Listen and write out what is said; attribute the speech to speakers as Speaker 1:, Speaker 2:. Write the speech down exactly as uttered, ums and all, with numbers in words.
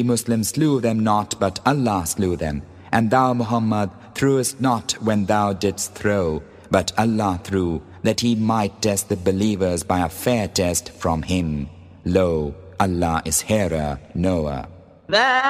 Speaker 1: Muslims slew them not, but Allah slew them. And thou, Muhammad, threwest not when thou didst throw, but Allah threw, that He might test the believers by a fair test from Him. Lo, Allah is hearer, knower.